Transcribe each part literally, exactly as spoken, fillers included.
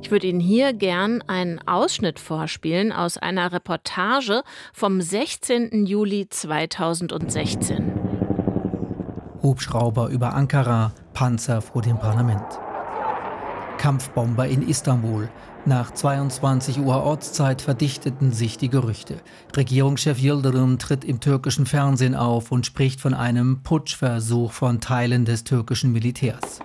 Ich würde Ihnen hier gern einen Ausschnitt vorspielen aus einer Reportage vom sechzehnten Juli zweitausendsechzehn. Hubschrauber über Ankara, Panzer vor dem Parlament. Kampfbomber in Istanbul. Nach zweiundzwanzig Uhr Ortszeit verdichteten sich die Gerüchte. Regierungschef Yildirim tritt im türkischen Fernsehen auf und spricht von einem Putschversuch von Teilen des türkischen Militärs.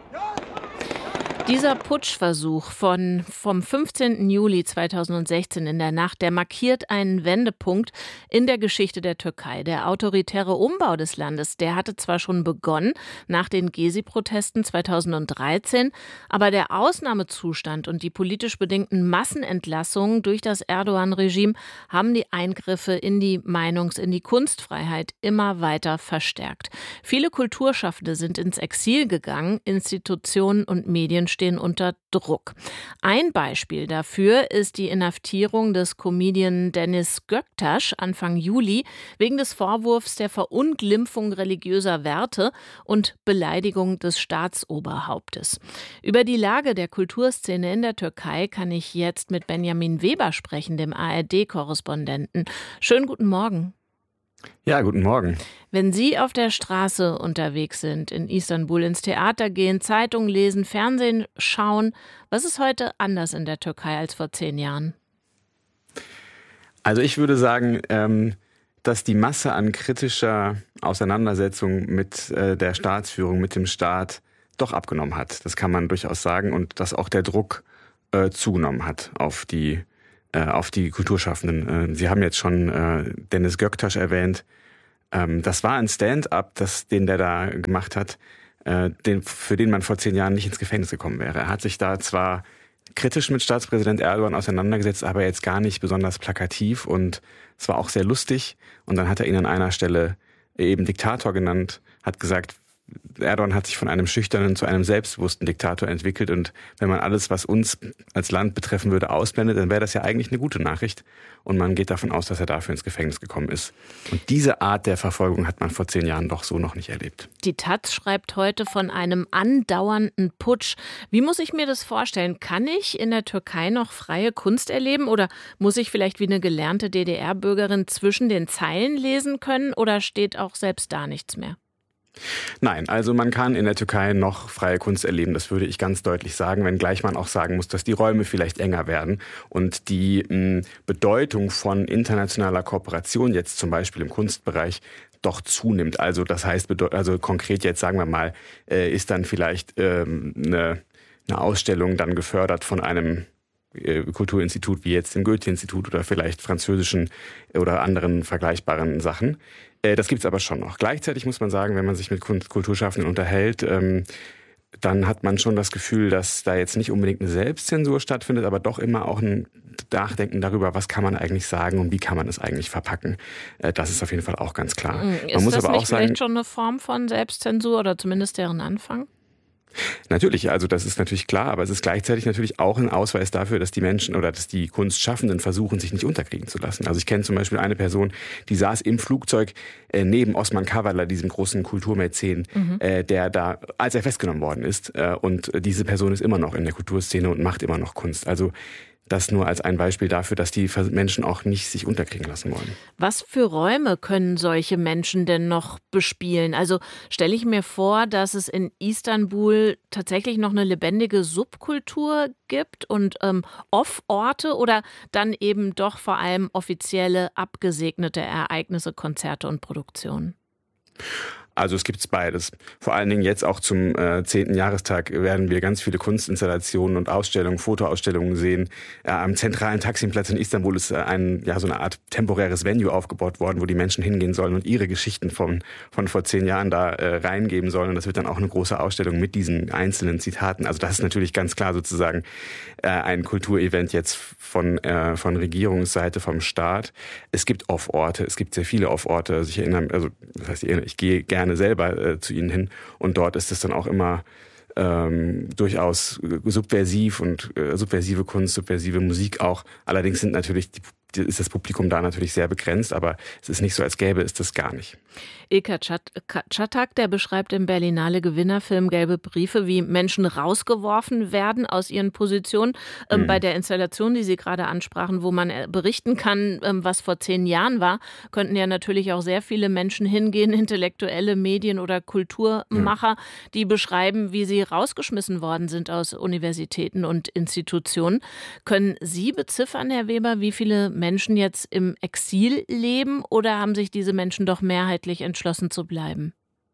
Dieser Putschversuch von, vom fünfzehnten Juli zweitausendsechzehn in der Nacht, der markiert einen Wendepunkt in der Geschichte der Türkei. Der autoritäre Umbau des Landes, der hatte zwar schon begonnen nach den Gezi-Protesten zweitausenddreizehn, aber der Ausnahmezustand und die politisch bedingten Massenentlassungen durch das Erdogan-Regime haben die Eingriffe in die Meinungs-, in die Kunstfreiheit immer weiter verstärkt. Viele Kulturschaffende sind ins Exil gegangen, Institutionen und Medien stehen unter Druck. Ein Beispiel dafür ist die Inhaftierung des Comedian Deniz Göktaş Anfang Juli wegen des Vorwurfs der Verunglimpfung religiöser Werte und Beleidigung des Staatsoberhauptes. Über die Lage der Kulturszene in der Türkei kann ich jetzt mit Benjamin Weber sprechen, dem A R D-Korrespondenten. Schönen guten Morgen. Ja, guten Morgen. Wenn Sie auf der Straße unterwegs sind, in Istanbul, ins Theater gehen, Zeitungen lesen, Fernsehen schauen, was ist heute anders in der Türkei als vor zehn Jahren? Also ich würde sagen, ähm, dass die Masse an kritischer Auseinandersetzung mit äh, der Staatsführung, mit dem Staat doch abgenommen hat. Das kann man durchaus sagen, und dass auch der Druck äh, zugenommen hat auf die auf die Kulturschaffenden. Sie haben jetzt schon äh, Deniz Göktaş erwähnt. Ähm, das war ein Stand-up, das, den der da gemacht hat, äh, den, für den man vor zehn Jahren nicht ins Gefängnis gekommen wäre. Er hat sich da zwar kritisch mit Staatspräsident Erdogan auseinandergesetzt, aber jetzt gar nicht besonders plakativ, und es war auch sehr lustig. Und dann hat er ihn an einer Stelle eben Diktator genannt, hat gesagt, Erdogan hat sich von einem schüchternen zu einem selbstbewussten Diktator entwickelt, und wenn man alles, was uns als Land betreffen würde, ausblendet, dann wäre das ja eigentlich eine gute Nachricht, und man geht davon aus, dass er dafür ins Gefängnis gekommen ist. Und diese Art der Verfolgung hat man vor zehn Jahren doch so noch nicht erlebt. Die Taz schreibt heute von einem andauernden Putsch. Wie muss ich mir das vorstellen? Kann ich in der Türkei noch freie Kunst erleben, oder muss ich vielleicht wie eine gelernte D D R-Bürgerin zwischen den Zeilen lesen können, oder steht auch selbst da nichts mehr? Nein, also man kann in der Türkei noch freie Kunst erleben, das würde ich ganz deutlich sagen, wenngleich man auch sagen muss, dass die Räume vielleicht enger werden und die mh, Bedeutung von internationaler Kooperation jetzt zum Beispiel im Kunstbereich doch zunimmt. Also das heißt, also konkret jetzt sagen wir mal, äh, ist dann vielleicht ähm, eine, eine Ausstellung dann gefördert von einem Kulturinstitut wie jetzt dem Goethe-Institut oder vielleicht französischen oder anderen vergleichbaren Sachen. Das gibt's aber schon noch. Gleichzeitig muss man sagen, wenn man sich mit Kulturschaffenden unterhält, dann hat man schon das Gefühl, dass da jetzt nicht unbedingt eine Selbstzensur stattfindet, aber doch immer auch ein Nachdenken darüber, was kann man eigentlich sagen und wie kann man es eigentlich verpacken. Das ist auf jeden Fall auch ganz klar. Ist man muss das aber nicht auch sagen, vielleicht schon eine Form von Selbstzensur oder zumindest deren Anfang? Natürlich, also das ist natürlich klar, aber es ist gleichzeitig natürlich auch ein Ausweis dafür, dass die Menschen oder dass die Kunstschaffenden versuchen, sich nicht unterkriegen zu lassen. Also ich kenne zum Beispiel eine Person, die saß im Flugzeug äh, neben Osman Kavala, diesem großen Kulturmäzen, mhm. äh, der da, als er festgenommen worden ist. Äh, und diese Person ist immer noch in der Kulturszene und macht immer noch Kunst. Also das nur als ein Beispiel dafür, dass die Menschen auch nicht sich unterkriegen lassen wollen. Was für Räume können solche Menschen denn noch bespielen? Also stelle ich mir vor, dass es in Istanbul tatsächlich noch eine lebendige Subkultur gibt und ähm, Off-Orte oder dann eben doch vor allem offizielle, abgesegnete Ereignisse, Konzerte und Produktionen? Also es gibt beides. Vor allen Dingen jetzt auch zum äh, zehnten Jahrestag werden wir ganz viele Kunstinstallationen und Ausstellungen, Fotoausstellungen sehen. Äh, am zentralen Taksimplatz in Istanbul ist äh, ein, ja, so eine Art temporäres Venue aufgebaut worden, wo die Menschen hingehen sollen und ihre Geschichten von, von vor zehn Jahren da äh, reingeben sollen. Und das wird dann auch eine große Ausstellung mit diesen einzelnen Zitaten. Also das ist natürlich ganz klar sozusagen äh, ein Kulturevent jetzt von, äh, von Regierungsseite, vom Staat. Es gibt Off-Orte, es gibt sehr viele Off-Orte. Also ich erinnere, also das heißt, ich, ich gehe gerne selber äh, zu ihnen hin, und dort ist es dann auch immer ähm, durchaus subversiv und äh, subversive Kunst, subversive Musik auch. Allerdings sind natürlich die ist das Publikum da natürlich sehr begrenzt, aber es ist nicht so, als gäbe es das gar nicht. Ilker Czatak, der beschreibt im Berlinale Gewinnerfilm Gelbe Briefe, wie Menschen rausgeworfen werden aus ihren Positionen. Ähm, mhm. Bei der Installation, die Sie gerade ansprachen, wo man berichten kann, ähm, was vor zehn Jahren war, könnten ja natürlich auch sehr viele Menschen hingehen, intellektuelle Medien- oder Kulturmacher, mhm. die beschreiben, wie sie rausgeschmissen worden sind aus Universitäten und Institutionen. Können Sie beziffern, Herr Weber, wie viele Menschen jetzt im Exil leben, oder haben sich diese Menschen doch mehrheitlich entschlossen zu bleiben?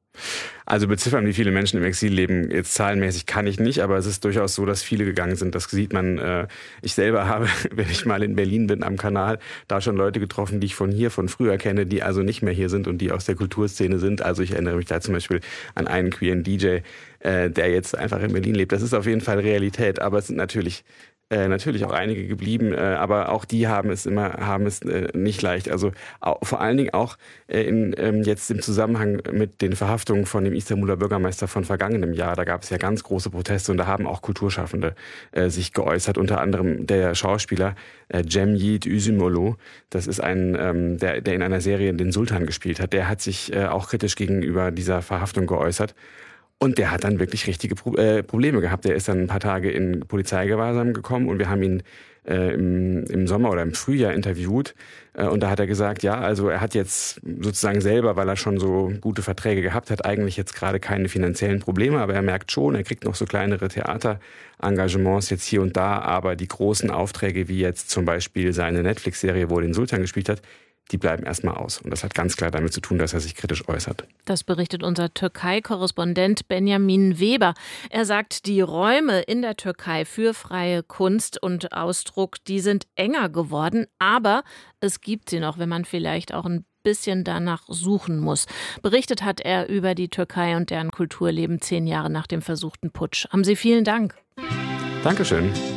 Also beziffern, wie viele Menschen im Exil leben, jetzt zahlenmäßig kann ich nicht, aber es ist durchaus so, dass viele gegangen sind. Das sieht man. Ich selber habe, wenn ich mal in Berlin bin am Kanal, da schon Leute getroffen, die ich von hier, von früher kenne, die also nicht mehr hier sind und die aus der Kulturszene sind. Also ich erinnere mich da zum Beispiel an einen queeren D J, der jetzt einfach in Berlin lebt. Das ist auf jeden Fall Realität, aber es sind natürlich Äh, natürlich auch einige geblieben, äh, aber auch die haben es immer haben es äh, nicht leicht. Also auch, vor allen Dingen auch äh, in, ähm, jetzt im Zusammenhang mit den Verhaftungen von dem Istanbuler Bürgermeister von vergangenem Jahr. Da gab es ja ganz große Proteste und da haben auch Kulturschaffende äh, sich geäußert. Unter anderem der Schauspieler äh, Cem Yiğit Üzümoglu. Das ist ein, ähm, der, der in einer Serie den Sultan gespielt hat. Der hat sich äh, auch kritisch gegenüber dieser Verhaftung geäußert. Und der hat dann wirklich richtige Pro- äh, Probleme gehabt. Der ist dann ein paar Tage in Polizeigewahrsam gekommen und wir haben ihn äh, im, im Sommer oder im Frühjahr interviewt. Äh, und da hat er gesagt, ja, also er hat jetzt sozusagen selber, weil er schon so gute Verträge gehabt hat, eigentlich jetzt gerade keine finanziellen Probleme. Aber er merkt schon, er kriegt noch so kleinere Theaterengagements jetzt hier und da. Aber die großen Aufträge, wie jetzt zum Beispiel seine Netflix-Serie, wo er den Sultan gespielt hat, die bleiben erstmal aus. Und das hat ganz klar damit zu tun, dass er sich kritisch äußert. Das berichtet unser Türkei-Korrespondent Benjamin Weber. Er sagt, die Räume in der Türkei für freie Kunst und Ausdruck, die sind enger geworden, aber es gibt sie noch, wenn man vielleicht auch ein bisschen danach suchen muss. Berichtet hat er über die Türkei und deren Kulturleben zehn Jahre nach dem versuchten Putsch. Haben Sie vielen Dank. Dankeschön.